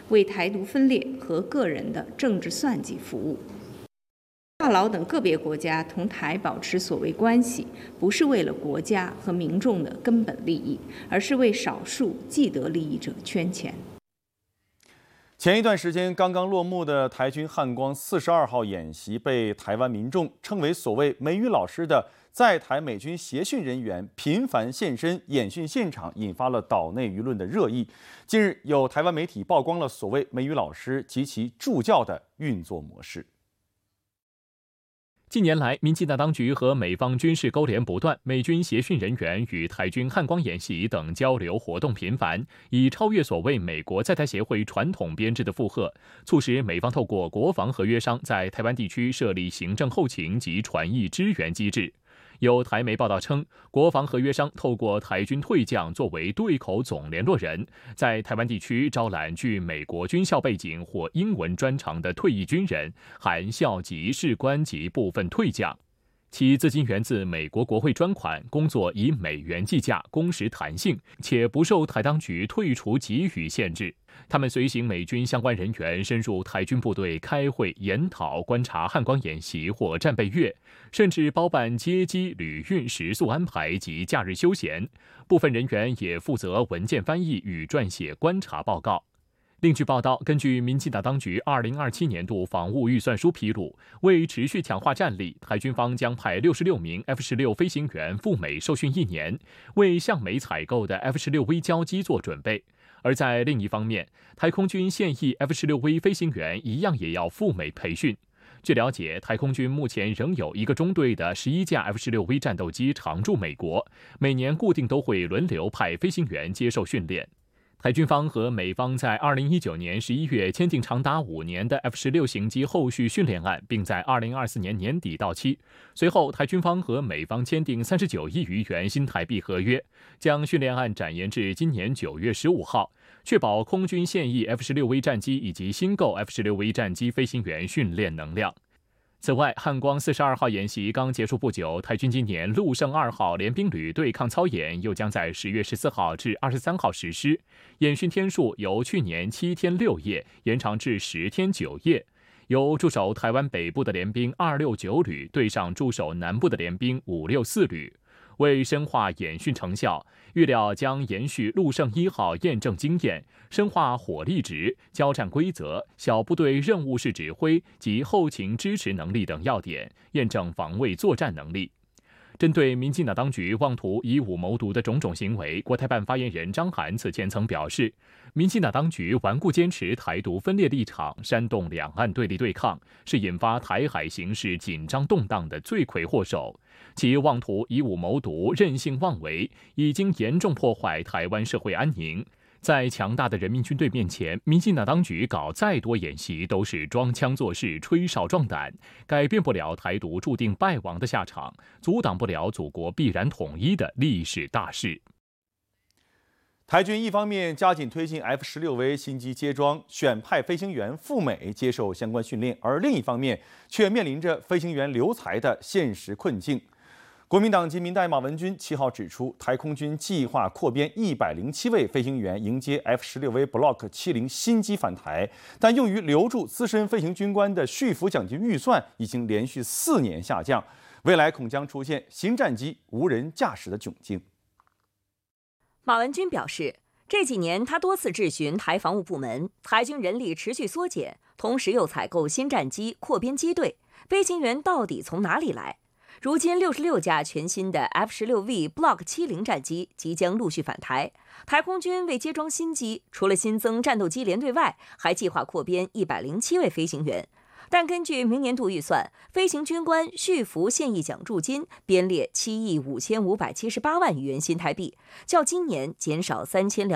为台独分裂和个人的政治算计服务。大佬等个别国家同台保持所谓关系，不是为了国家和民众的根本利益，而是为少数既得利益者圈钱。 前一段时间刚刚落幕的台军汉光42号演习，被台湾民众称为所谓美语老师的在台美军协训人员频繁现身演训现场，引发了岛内舆论的热议。近日，有台湾媒体曝光了所谓美语老师及其助教的运作模式。 近年来，民进党当局和美方军事勾连不断，美军协训人员与台军汉光演习等交流活动频繁，已超越所谓美国在台协会传统编制的负荷，促使美方透过国防合约商在台湾地区设立行政后勤及传译支援机制。有台媒报道称，国防合约商透过台军退将作为对口总联络人，在台湾地区招揽具美国军校背景或英文专长的退役军人，含校级士官及部分退将。其资金源自美国国会专款，工作以美元计价，工时弹性，且不受台当局退出给予限制。他们随行美军相关人员深入台军部队开会、研讨、观察汉光演习或战备月，甚至包办接机、旅运、食宿安排及假日休闲。部分人员也负责文件翻译与撰写观察报告。另据报道，根据民进党当局2027年度防务预算书披露，为持续强化战力，台军方将派66名 F-16飞行员赴美受训1年，为向美采购的 F-16V 交机做准备。而在另一方面，台空军现役 F-16V 飞行员一样也要赴美培训。据了解，台空军目前仍有一个中队的11架 F-16V 战斗机常驻美国，每年固定都会轮流派飞行员接受训练。台军方和美方在2019年11月签订长达5年的 F-16型机后续训练案，并在2024年年底到期。随后，台军方和美方签订39亿余元新台币合约，将训练案展延至今年9月15号，确保空军现役 F-16V 战机以及新购 F-16V 战机飞行员训练能量。此外，汉光42号演习刚结束不久，台军今年陆胜2号联兵旅对抗操演又将在10月14号至23号实施，演训天数由去年7天6夜延长至10天9夜，由驻守台湾北部的联兵269旅对上驻守南部的联兵564旅。为深化演训成效，预料将延续陆胜1号验证经验，深化火力值、交战规则、小部队任务式指挥及后勤支持能力等要点，验证防卫作战能力。针对民进党当局妄图以武谋独的种种行为，国台办发言人张涵此前曾表示，民进党当局顽固坚持台独分裂立场，煽动两岸对立对抗，是引发台海形势紧张动荡的罪魁祸首。其妄图以武谋独、任性妄为，已经严重破坏台湾社会安宁。在强大的人民军队面前，民进党当局搞再多演习都是装腔作势、吹哨壮胆，改变不了台独注定败亡的下场，阻挡不了祖国必然统一的历史大势。 台军一方面加紧推进 F-16V 新机接装，选派飞行员赴美接受相关训练，而另一方面却面临着飞行员留才的现实困境。国民党籍民代马文君7号指出，台空军计划扩编107位飞行员迎接 F-16V Block 70新机返台，但用于留住资深飞行军官的续服奖金预算已经连续4年下降，未来恐将出现新战机无人驾驶的窘境。 马文君表示，这几年他多次质询台防务部门，台军人力持续缩减，同时又采购新战机、扩编机队，飞行员到底从哪里来？如今66架全新的 F-16V Block 70战机即将陆续返台，台空军为接装新机，除了新增战斗机联队外，还计划扩编107位飞行员。但根据明年度预算，飞行军官续服现役奖助金编列7亿5578万余元新台币，较今年减少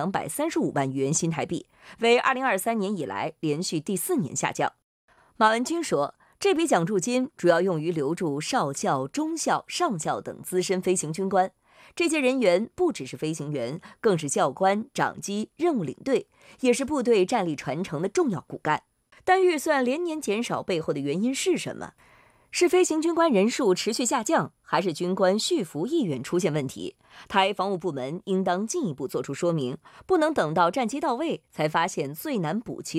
3235万余元新台币，为2023年以来连续第4年下降。马文君说，这笔奖助金主要用于留住少校、中校、上校等资深飞行军官。这些人员不只是飞行员，更是教官、长机、任务领队，也是部队战力传承的重要骨干。但预算连年减少背后的原因是什么？是飞行军官人数持续下降，还是军官续服意愿出现问题？台防务部门应当进一步作出说明，不能等到战机到位才发现最难补齐